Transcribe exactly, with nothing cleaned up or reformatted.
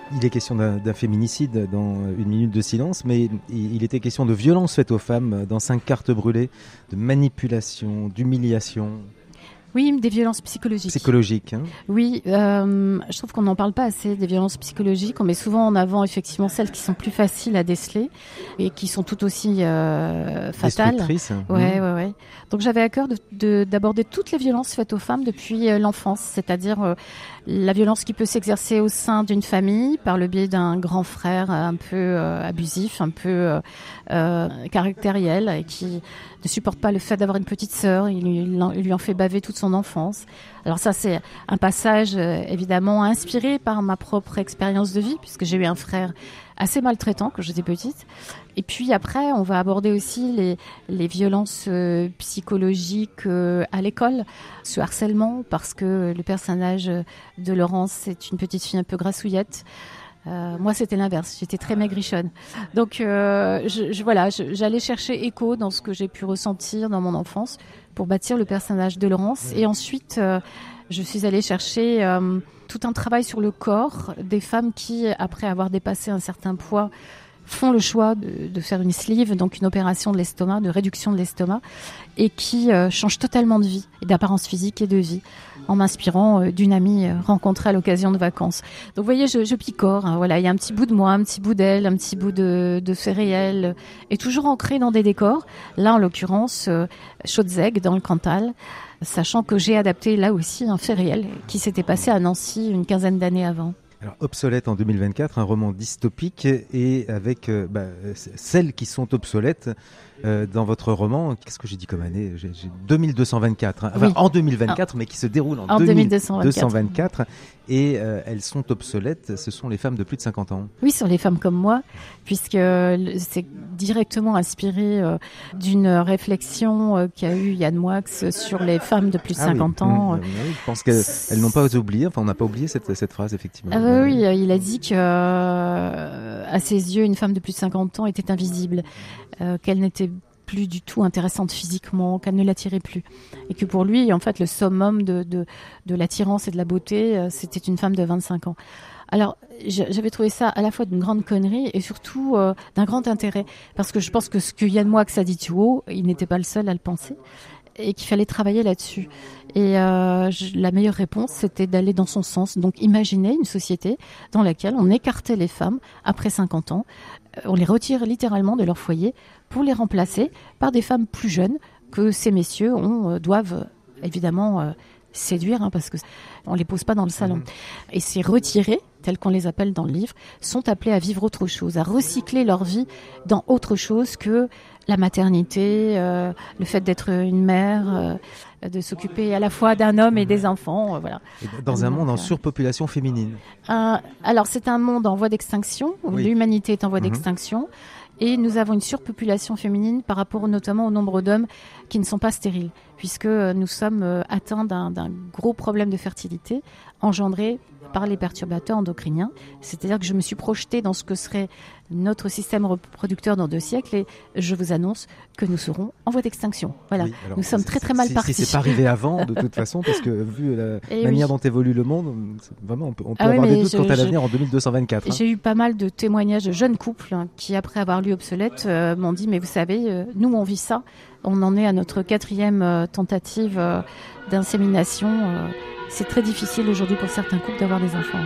Il est question d'un, d'un féminicide dans Une minute de silence, mais il était question de violences faites aux femmes dans Cinq cartes brûlées, de manipulation, d'humiliation. Oui, des violences psychologiques. Psychologiques. Hein. Oui, euh, je trouve qu'on n'en parle pas assez des violences psychologiques. On met souvent en avant effectivement celles qui sont plus faciles à déceler et qui sont tout aussi euh, fatales. Destructrices. Ouais, mmh. ouais, ouais. Donc j'avais à cœur de, de, d'aborder toutes les violences faites aux femmes depuis euh, l'enfance, c'est-à-dire euh, la violence qui peut s'exercer au sein d'une famille par le biais d'un grand frère un peu euh, abusif, un peu euh, euh, caractériel et qui ne supporte pas le fait d'avoir une petite sœur. Il lui, il lui en fait baver toute son enfance. Alors ça, c'est un passage euh, évidemment inspiré par ma propre expérience de vie, puisque j'ai eu un frère assez maltraitant quand j'étais petite. Et puis après, on va aborder aussi les, les violences euh, psychologiques euh, à l'école, ce harcèlement, parce que le personnage de Laurence, c'est une petite fille un peu grassouillette. Euh, moi, c'était l'inverse. J'étais très maigrichonne. Donc, euh, je, je, voilà, je, j'allais chercher écho dans ce que j'ai pu ressentir dans mon enfance pour bâtir le personnage de Laurence. Et ensuite, euh, je suis allée chercher euh, tout un travail sur le corps des femmes qui, après avoir dépassé un certain poids, font le choix de, de faire une sleeve, donc une opération de l'estomac, de réduction de l'estomac, et qui euh, changent totalement de vie, et d'apparence physique et de vie, en m'inspirant euh, d'une amie euh, rencontrée à l'occasion de vacances. Donc vous voyez, je, je picore, hein, voilà, il y a un petit bout de moi, un petit bout d'elle, un petit bout de, de fait réel, euh, et toujours ancré dans des décors. Là, en l'occurrence, euh, Chaudzeg, dans le Cantal, sachant que j'ai adapté là aussi un fait réel qui s'était passé à Nancy une quinzaine d'années avant. Alors, Obsolète en deux mille vingt-quatre, un roman dystopique et avec euh, bah, celles qui sont obsolètes euh, dans votre roman. Qu'est-ce que j'ai dit comme année ? j'ai, j'ai deux mille deux cent vingt-quatre, hein. Enfin, oui. en deux mille vingt-quatre, ah. mais qui se déroule en, en deux mille deux cent vingt-quatre. Et euh, elles sont obsolètes, ce sont les femmes de plus de cinquante ans. Oui, sur les femmes comme moi, puisque c'est directement inspiré euh, d'une réflexion euh, qu'a eue Yann Moix sur les femmes de plus de ah cinquante oui. ans. Mmh, oui, je pense qu'elles n'ont pas oublié, enfin on n'a pas oublié cette, cette phrase, effectivement. Ah bah, oui, il a dit que, euh, à ses yeux, une femme de plus de cinquante ans était invisible, euh, qu'elle n'était plus du tout intéressante physiquement, qu'elle ne l'attirait plus. Et que pour lui, en fait, le summum de, de, de l'attirance et de la beauté, euh, c'était une femme de vingt-cinq ans. Alors, j'avais trouvé ça à la fois d'une grande connerie et surtout euh, d'un grand intérêt. Parce que je pense que ce que Yann Moix a dit tout haut, il n'était pas le seul à le penser. Et qu'il fallait travailler là-dessus. Et euh, je, la meilleure réponse, c'était d'aller dans son sens. Donc, imaginer une société dans laquelle on écartait les femmes après cinquante ans, on les retire littéralement de leur foyer pour les remplacer par des femmes plus jeunes que ces messieurs ont, euh, doivent évidemment euh, séduire, hein, parce que on les pose pas dans le salon. Mmh. Et ces retirés, tels qu'on les appelle dans le livre, sont appelés à vivre autre chose, à recycler leur vie dans autre chose que la maternité, euh, le fait d'être une mère, euh, de s'occuper à la fois d'un homme et des enfants, euh, voilà. Et dans un, un monde en surpopulation féminine. Euh, alors c'est un monde en voie d'extinction, où oui. l'humanité est en voie mmh. d'extinction, et nous avons une surpopulation féminine par rapport notamment au nombre d'hommes qui ne sont pas stériles, puisque nous sommes atteints d'un, d'un gros problème de fertilité engendré par les perturbateurs endocriniens. C'est-à-dire que je me suis projetée dans ce que serait notre système reproducteur dans deux siècles et je vous annonce que nous serons en voie d'extinction. Voilà, oui, alors, nous sommes très très mal si, partis. Si c'est pas arrivé avant, de toute façon, parce que vu la et manière oui. dont évolue le monde, vraiment on peut, on peut ah avoir oui, des doutes je, quant à je, l'avenir en deux mille deux cent vingt-quatre. Hein. J'ai eu pas mal de témoignages de jeunes couples hein, qui, après avoir lu Obsolète, euh, m'ont dit, mais vous savez, euh, nous on vit ça, on en est à notre quatrième euh, tentative euh, d'insémination. Euh, c'est très difficile aujourd'hui pour certains couples d'avoir des enfants.